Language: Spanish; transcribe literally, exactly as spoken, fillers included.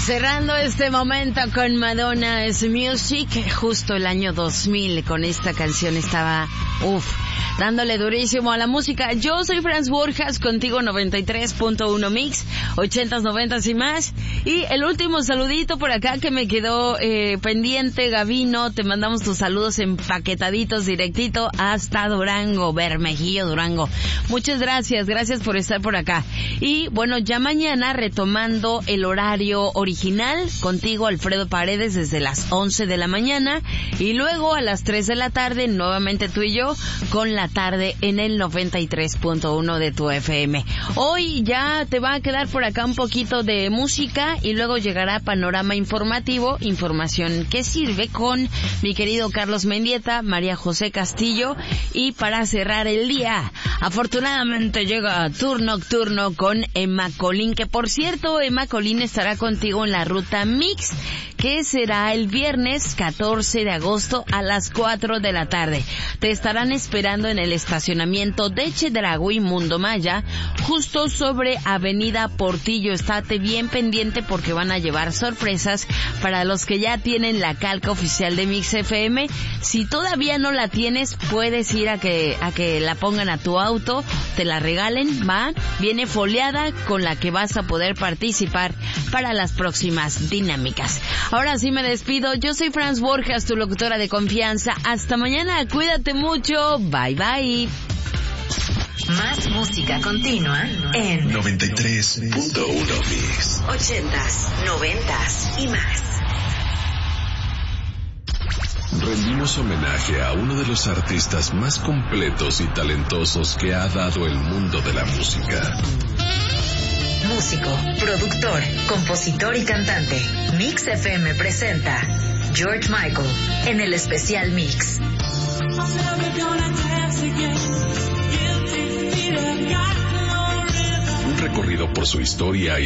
Cerrando este momento con Madonna is Music, justo el año dos mil, con esta canción estaba, uff, dándole durísimo a la música. Yo soy Franz Borjas, contigo noventa y tres punto uno Mix, ochentas, noventas y más. Y el último saludito por acá que me quedó eh, pendiente, Gavino, te mandamos tus saludos empaquetaditos directito hasta Durango, Bermejillo, Durango. Muchas gracias, gracias por estar por acá. Y bueno, ya mañana retomando el horario original, contigo Alfredo Paredes desde las once de la mañana y luego a las tres de la tarde nuevamente tú y yo con la tarde en el noventa y tres punto uno de tu F M. Hoy ya te va a quedar por acá un poquito de música y luego llegará Panorama Informativo, información que sirve con mi querido Carlos Mendieta, María José Castillo y para cerrar el día, afortunadamente llega Tour Nocturno con Emma Colín, que por cierto Emma Colín estará contigo en la ruta Mix, que será el viernes catorce de agosto a las cuatro de la tarde. Te estarán esperando en el estacionamiento de Chedraui Mundo Maya, justo sobre Avenida Portillo. Estate bien pendiente porque van a llevar sorpresas para los que ya tienen la calca oficial de Mix F M. Si todavía no la tienes, puedes ir a que a que la pongan a tu auto, te la regalen, va, viene foliada con la que vas a poder participar para las próximas dinámicas. Ahora sí me despido, yo soy Franz Borjas, tu locutora de confianza. Hasta mañana, cuídate mucho, bye bye. Más música continua en noventa y tres punto uno Mix. ochentas, noventas y más. Rendimos homenaje a uno de los artistas más completos y talentosos que ha dado el mundo de la música. Músico, productor, compositor y cantante. Mix F M presenta George Michael en el especial Mix. Un recorrido por su historia y